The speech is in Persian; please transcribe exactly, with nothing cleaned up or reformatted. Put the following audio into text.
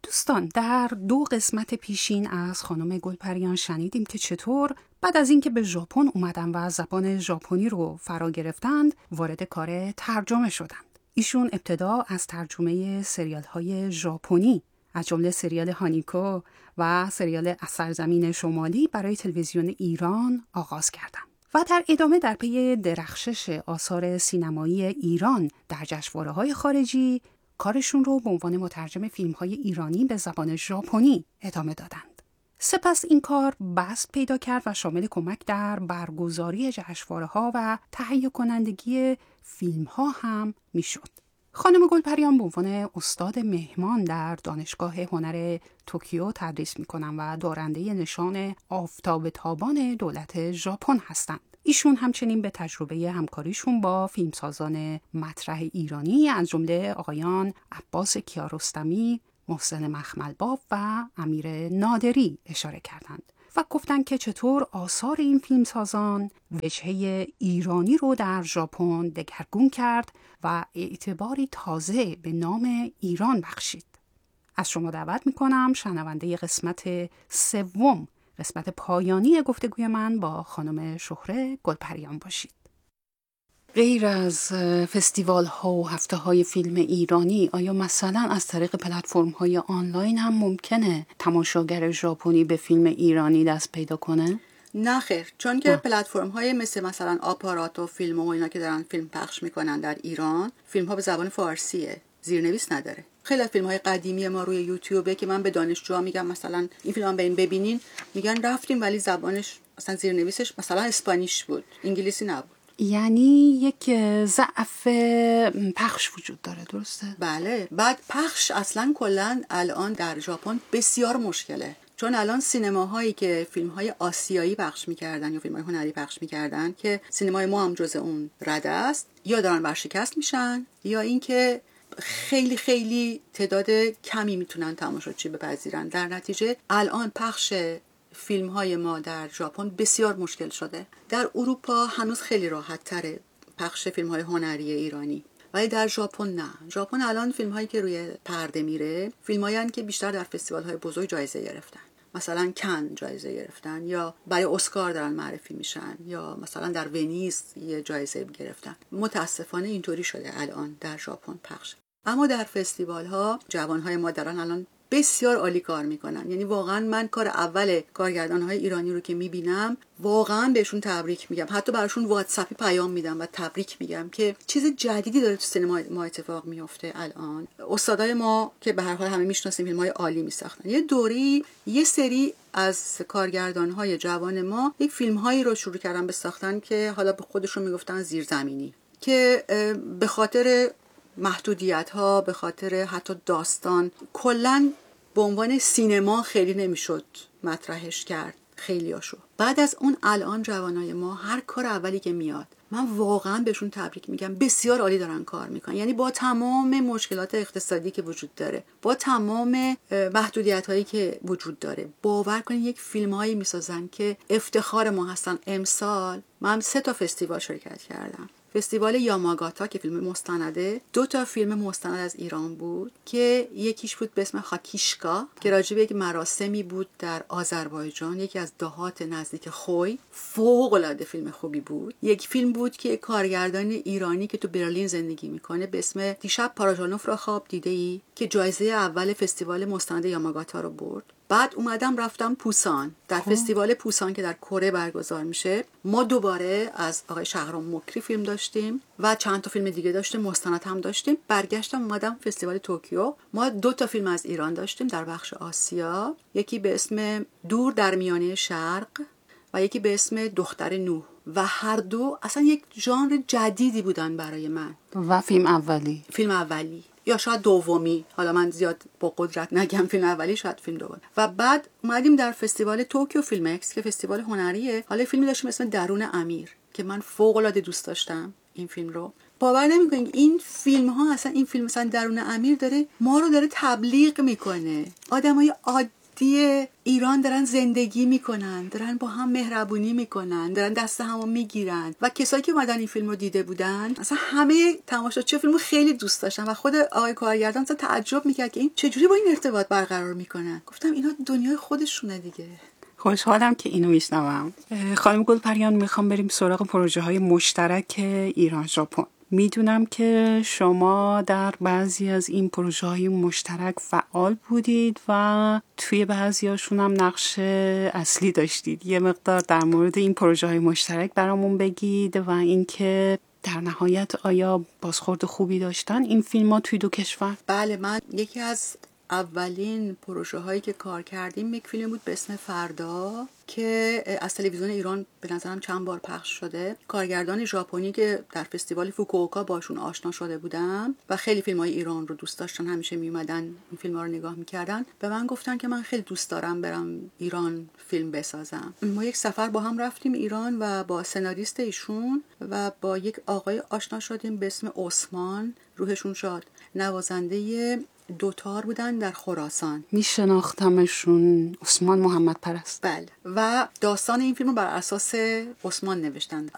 دوستان، در دو قسمت پیشین از خانم گلپریان شنیدیم که چطور بعد از اینکه به ژاپن اومدن و زبان ژاپنی رو فرا گرفتند وارد کار ترجمه شدند. ایشون ابتدا از ترجمه سریال های ژاپنی از جمله سریال هانیکو و سریال از سرزمین شمالی برای تلویزیون ایران آغاز کردند و در ادامه در پی درخشش آثار سینمایی ایران در جشنواره‌های خارجی کارشون رو به عنوان مترجم فیلم‌های ایرانی به زبان ژاپنی ادامه دادند. سپس این کار بسط پیدا کرد و شامل کمک در برگزاری جشنواره‌ها و تهیه کنندگی فیلم‌ها هم میشد. خانم گلپریان به عنوان استاد مهمان در دانشگاه هنر توکیو تدریس می‌کنند و دارنده نشان آفتاب تابان دولت ژاپن هستند. ایشون همچنین به تجربه همکاریشون با فیلمسازان مطرح ایرانی از جمله آقایان عباس کیارستمی، محسن مخملباف و امیر نادری اشاره کردند و گفتند که چطور آثار این فیلمسازان وجهه ایرانی رو در ژاپن دگرگون کرد و اعتباری تازه به نام ایران بخشید. از شما دعوت میکنم شنونده قسمت سوم، قسمت پایانی گفتگوی من با خانم شهره گلپریان باشید. غیر از فستیوال ها و هفته های فیلم ایرانی، آیا مثلا از طریق پلتفرم های آنلاین هم ممکنه تماشاگر ژاپنی به فیلم ایرانی دست پیدا کنه؟ نه خیر، چون که پلتفرم های مثل مثلا آپارات و فیلم و اینا که دارن فیلم پخش میکنن در ایران، فیلم ها به زبان فارسیه، زیرنویس نداره. خیلی فیلم های قدیمی ما روی یوتیوبه که من به دانشجوها میگم مثلا این فیلم بریم ببینین، میگن رفتیم ولی زبانش مثلا زیرنویسش مثلا اسپانیش بود، انگلیسی نبود. یعنی یک ضعف پخش وجود داره، درسته؟ بله. بعد پخش اصلا کلا الان در ژاپن بسیار مشکله، چون الان سینماهایی که فیلم‌های آسیایی پخش می‌کردن یا فیلم‌های هنری پخش می‌کردن که سینمای ما هم جزء اون رده است، یا دارن ورشکست میشن یا اینکه خیلی خیلی تعداد کمی میتونن تماشاچی بپذیرن. در نتیجه الان پخش فیلم‌های ما در ژاپن بسیار مشکل شده. در اروپا هنوز خیلی راحت تره پخش فیلم‌های هنری ایرانی، ولی در ژاپن نه. ژاپن الان فیلم‌هایی که روی پرده میره فیلم‌هایی هستند که بیشتر در فستیوال‌های بزرگ جایزه گرفتن، مثلا کن جایزه گرفتن یا برای اسکار دارن معرفی میشن یا مثلا در ونیز یه جایزه گرفتن. متاسفانه اینطوری شده الان در ژاپن پخش. اما در فستیوال‌ها جوان‌های ما دارن الان بسیار عالی کار میکنن. یعنی واقعا من کار اول کارگردان‌های ایرانی رو که میبینم واقعا بهشون تبریک میگم، حتی براشون واتساپی پیام میدم و تبریک میگم که چیز جدیدی داره تو سینما ما اتفاق میفته. الان استادای ما که به هر حال همه میشناسیم فیلم‌های عالی میساختن، یه دوری یه سری از کارگردان‌های جوان ما یک فیلم‌هایی رو شروع کردن به ساختن که حالا به خودشون میگفتن زیرزمینی، که به خاطر محدودیت ها، به خاطر حتی داستان کلن به عنوان سینما خیلی نمیشد مطرحش کرد خیلیاشو. بعد از اون الان جوانای ما هر کار اولی که میاد من واقعا بهشون تبریک میگم، بسیار عالی دارن کار میکنن. یعنی با تمام مشکلات اقتصادی که وجود داره، با تمام محدودیت هایی که وجود داره، باور کنید یک فیلم هایی میسازن که افتخار ما هستن. امسال من سه تا فستیوال شرکت کردم. فستیوال یاماگاتا که فیلم مستنده، دو تا فیلم مستند از ایران بود که یکیش بود به اسم خاکیشکا که راجع به یک مراسمی بود در آذربایجان، یکی از دهات نزدیک خوی، فوق العاده فیلم خوبی بود. یک فیلم بود که کارگردان ایرانی که تو برلین زندگی میکنه به اسم دیشب پاراژانوف را خواب دیده‌ای که جایزه اول فستیوال مستند یاماگاتا رو برد. بعد اومدم رفتم پوسان، در فستیوال پوسان که در کره برگزار میشه، ما دوباره از آقای شهرام مکری فیلم داشتیم و چند تا فیلم دیگه داشتیم، مستند هم داشتیم. برگشتم اومدم فستیوال توکیو، ما دو تا فیلم از ایران داشتیم در بخش آسیا، یکی به اسم دور در میانه شرق و یکی به اسم دختر نوح، و هر دو اصلا یک ژانر جدیدی بودن برای من. و فیلم اولی فیلم اولی یا شاید دومی، حالا من زیاد با قدرت نگم فیلم اولی، شاید فیلم دوم. و بعد اومدیم در فستیوال توکیو فیلم اکس که فستیوال هنریه، حالا فیلمی داشتیم اسم درون امیر که من فوق العاده دوست داشتم این فیلم رو. باور نمی‌کنید این فیلم ها اصلا این فیلم مثلا درون امیر داره ما رو داره تبلیغ میکنه، آدمای عادی عادی ایران دارن زندگی میکنن، دارن با هم مهربونی میکنن، دارن دست همو میگیرن و کسایی که اومدن این فیلم رو دیده بودن اصلا همه تماشاچی فیلمو خیلی دوست داشتن و خود آقای کارگردان اصلا تعجب میکرد که این چجوری با این ارتباط برقرار میکنن. گفتم اینا دنیای خودشونه دیگه. خوشحالم که اینو میشنوم. خانم گلپریان، میخوام بریم سراغ پروژه های مشترک ایران ژاپن. میدونم که شما در بعضی از این پروژه های مشترک فعال بودید و توی بعضی هاشون هم نقش اصلی داشتید. یه مقدار در مورد این پروژه های مشترک برامون بگید و اینکه در نهایت آیا بازخورد خوبی داشتن این فیلم ها توی دو کشور؟ بله، من یکی از اولین پروژه هایی که کار کردیم یک فیلم بود به اسم فردا که از تلویزیون ایران به نظرم چند بار پخش شده. کارگردان ژاپنی که در فستیوال فوکووکا باشون آشنا شده بودم و خیلی فیلم های ایران رو دوست داشتن، همیشه میومدن این فیلم ها رو نگاه میکردن، به من گفتن که من خیلی دوست دارم برم ایران فیلم بسازم. ما یک سفر با هم رفتیم ایران و با سناریست ایشون و با یک آقای آشنا شدیم به اسم عثمان، روحشون شاد، نوازنده دوتار بودن در خراسان. میشناختمشون، عثمان محمد پرست. بله، و داستان این فیلم رو بر اساس عثمان نوشتن.